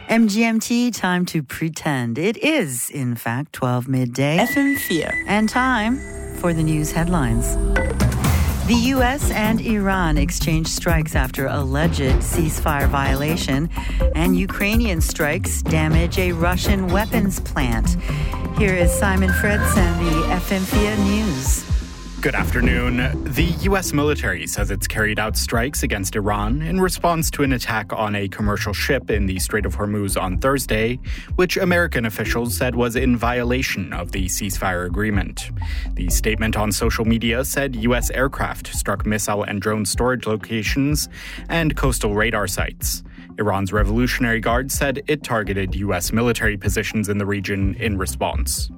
MGMT, time to pretend. It is, in fact, 12 midday. FM4. And time for the news headlines. The U.S. and Iran exchanged strikes after alleged ceasefire violation, and Ukrainian strikes damage a Russian weapons plant. Here is Simon Fritz and the FM4 News. Good afternoon. The U.S. military says it's carried out strikes against Iran in response to an attack on a commercial ship in the Strait of Hormuz on Thursday, which American officials said was in violation of the ceasefire agreement. The statement on social media said U.S. aircraft struck missile and drone storage locations and coastal radar sites. Iran's Revolutionary Guard said it targeted U.S. military positions in the region in response.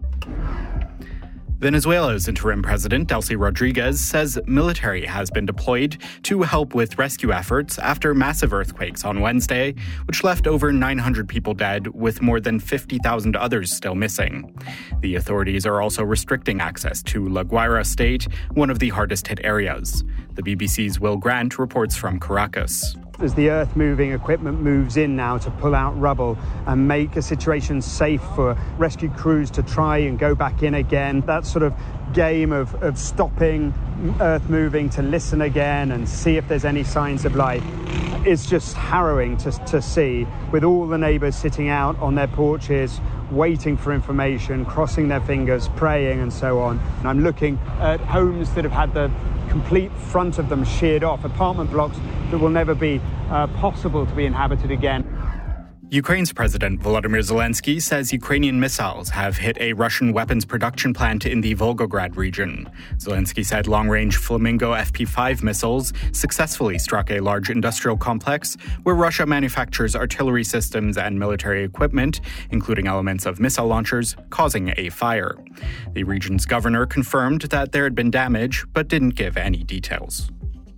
Venezuela's interim president, Delcy Rodriguez, says military has been deployed to help with rescue efforts after massive earthquakes on Wednesday, which left over 900 people dead, with more than 50,000 others still missing. The authorities are also restricting access to La Guaira state, one of the hardest-hit areas. The BBC's Will Grant reports from Caracas. As the earth-moving equipment moves in now to pull out rubble and make a situation safe for rescue crews to try and go back in again, that sort of game of stopping earth moving to listen again and see if there's any signs of life is just harrowing to see, with all the neighbours sitting out on their porches, waiting for information, crossing their fingers, praying and so on. And I'm looking at homes that have had the complete front of them sheared off, apartment blocks that will never be possible to be inhabited again. Ukraine's President Volodymyr Zelensky says Ukrainian missiles have hit a Russian weapons production plant in the Volgograd region. Zelensky said long-range Flamingo FP5 missiles successfully struck a large industrial complex where Russia manufactures artillery systems and military equipment, including elements of missile launchers, causing a fire. The region's governor confirmed that there had been damage, but didn't give any details.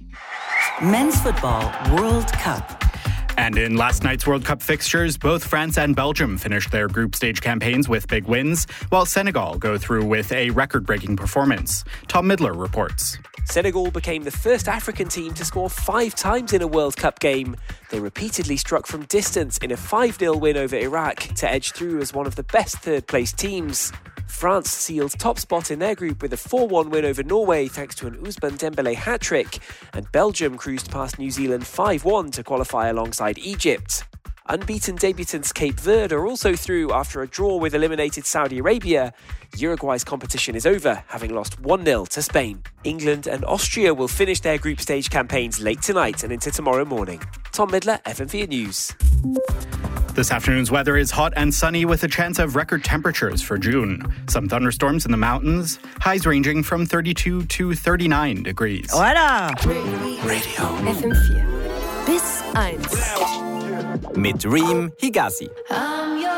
Men's Football World Cup. And in last night's World Cup fixtures, both France and Belgium finished their group stage campaigns with big wins, while Senegal go through with a record-breaking performance. Tom Midler reports. Senegal became the first African team to score 5 times in a World Cup game. They repeatedly struck from distance in a 5-0 win over Iraq to edge through as one of the best third-place teams. France sealed top spot in their group with a 4-1 win over Norway thanks to an Ousmane Dembélé hat-trick, and Belgium cruised past New Zealand 5-1 to qualify alongside Egypt. Unbeaten debutants Cape Verde are also through after a draw with eliminated Saudi Arabia. Uruguay's competition is over, having lost 1-0 to Spain. England and Austria will finish their group stage campaigns late tonight and into tomorrow morning. Tom Midler, FM4 News. This afternoon's weather is hot and sunny with a chance of record temperatures for June. Some thunderstorms in the mountains, highs ranging from 32 to 39 degrees. Voilà! Radio. FM4 bis 1 mit Reem Higazi.